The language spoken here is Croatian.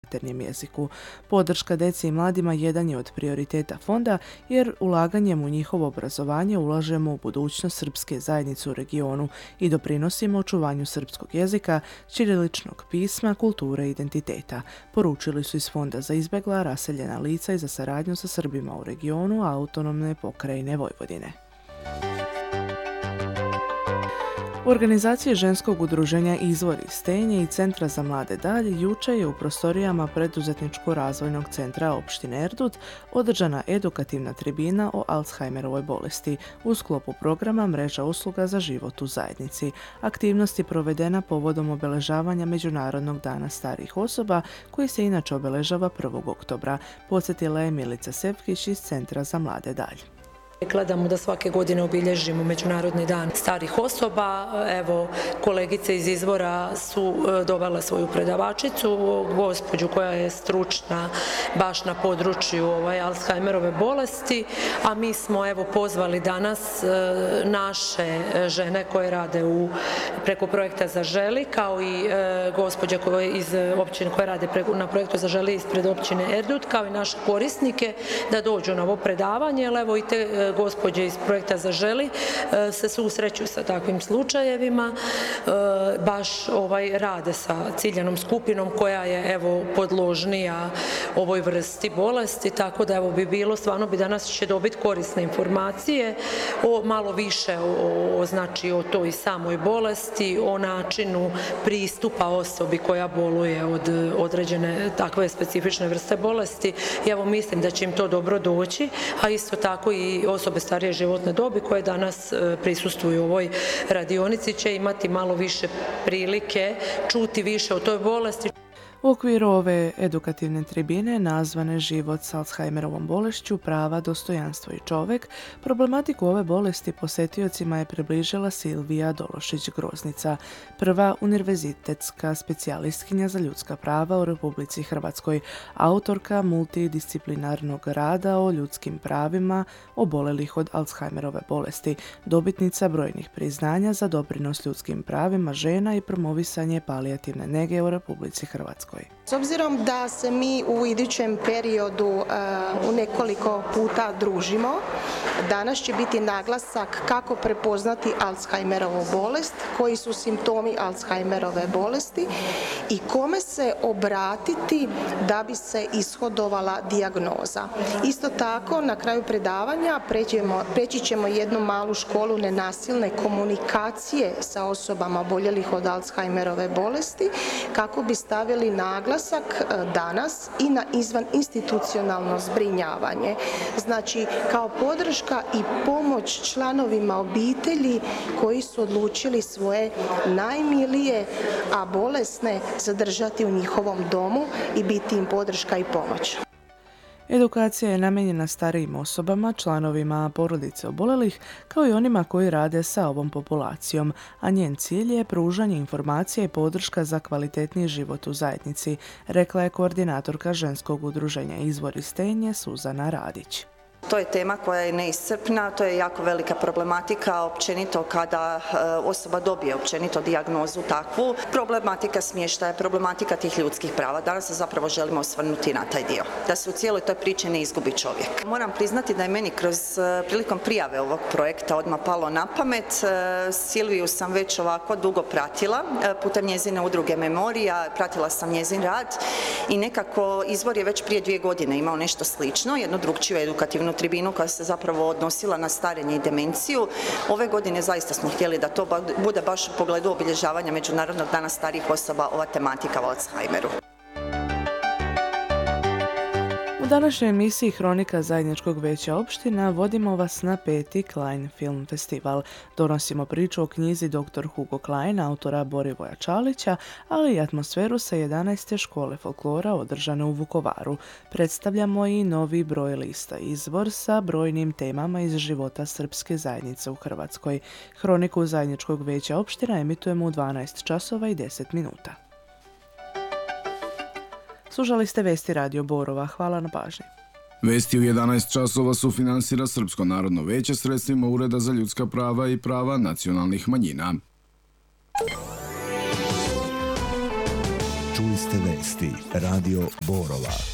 maternjem jeziku. Podrška djeci i mladima jedan je od prioriteta fonda jer ulaganjem u njihovo obrazovanje ulažemo u budućnost srpske zajednice u regionu i doprinosimo očuvanju srpskog jezika, ćiriličnog pisma, kulture i identiteta, poručili su iz Fonda za izbjegla, raseljena lica i za saradnju sa Srbima u regionu Autonomne pokrajine Vojvodine. U organizaciji ženskog udruženja Izvori Stenje i Centra za mlade Dalj jučer je u prostorijama Preduzetničko-razvojnog centra opštine Erdut održana edukativna tribina o Alzheimerovoj bolesti u sklopu programa Mreža usluga za život u zajednici. Aktivnost je provedena povodom obeležavanja Međunarodnog dana starijih osoba koji se inače obeležava 1. oktobra, podsjetila je Milica Sevkić iz Centra za mlade Dalj. Gledamo da svake godine obilježimo Međunarodni dan starih osoba. Evo, kolegice iz Izvora su dovele svoju predavačicu, gospođu koja je stručna baš na području Alzheimerove bolesti, a mi smo pozvali danas naše žene koje rade preko projekta Zaželi, kao i gospođe iz općine koje rade na projektu Zaželi ispred općine Erdut, kao i naše korisnike da dođu na ovo predavanje, jer evo i te gospođe iz projekta Zaželi se susreću sa takvim slučajevima, baš rade sa ciljanom skupinom koja je podložnija ovoj vrsti bolesti, tako da bi bilo, stvarno bi danas će dobiti korisne informacije malo više o toj samoj bolesti, o načinu pristupa osobi koja boluje od određene takve specifične vrste bolesti. Mislim da će im to dobro doći, a isto tako i osobe starije životne dobi koje danas prisustvuju u ovoj radionici će imati malo više prilike čuti više o toj bolesti. U okviru ove edukativne tribine nazvane Život s Alzheimerovom bolešću, prava, dostojanstvo i čovek, problematiku ove bolesti posjetiocima je približila Silvija Dološić-Groznica, prva univerzitetska specijalistkinja za ljudska prava u Republici Hrvatskoj, autorka multidisciplinarnog rada o ljudskim pravima obolelih od Alzheimerove bolesti, dobitnica brojnih priznanja za doprinos ljudskim pravima žena i promovisanje palijativne nege u Republici Hrvatskoj. S obzirom da se mi u idućem periodu u nekoliko puta družimo, danas će biti naglasak kako prepoznati Alzheimerovu bolest, koji su simptomi Alzheimerove bolesti i kome se obratiti da bi se ishodovala dijagnoza. Isto tako, na kraju predavanja preći ćemo jednu malu školu nenasilne komunikacije sa osobama oboljelih od Alzheimerove bolesti, kako bi stavili naglasak danas i na izvaninstitucionalno zbrinjavanje. Znači, kao podrška i pomoć članovima obitelji koji su odlučili svoje najmilije, a bolesne zadržati u njihovom domu i biti im podrška i pomoć. Edukacija je namijenjena starijim osobama, članovima porodice obolelih, kao i onima koji rade sa ovom populacijom, a njen cilj je pružanje informacija i podrška za kvalitetniji život u zajednici, rekla je koordinatorka ženskog udruženja Izvori Stenje Suzana Radić. To je tema koja je neiscrpna, to je jako velika problematika općenito kada osoba dobije općenito dijagnozu takvu. Problematika smještaja, problematika tih ljudskih prava. Danas se zapravo želimo osvrnuti na taj dio, da se u cijeloj toj priči ne izgubi čovjek. Moram priznati da je meni prilikom prijave ovog projekta odmah palo na pamet. Silviju sam već ovako dugo pratila putem njezine udruge Memorija, pratila sam njezin rad i nekako Izvor je već prije 2 godine imao nešto slično, jednu drugčiju edukativnu tribinu koja se zapravo odnosila na starenje i demenciju. Ove godine zaista smo htjeli da to bude baš u pogledu obilježavanja Međunarodnog dana starijih osoba ova tematika o Alzheimeru. U današnjoj emisiji Hronika zajedničkog veća opština vodimo vas na 5. Klein film festival. Donosimo priču o knjizi Dr. Hugo Klein, autora Borivoja Čalića, ali i atmosferu sa 11. škole folklora održane u Vukovaru. Predstavljamo i novi broj lista Izvor sa brojnim temama iz života srpske zajednice u Hrvatskoj. Hroniku zajedničkog veća opština emitujemo u 12 časova i 10 minuta. Slušali ste Vesti Radio Borova. Hvala na pažnji. Vesti u 11 časova sufinansira Srpsko narodno veće sredstvima Ureda za ljudska prava i prava nacionalnih manjina. Čuli Vijeste vesti, Radio Borova.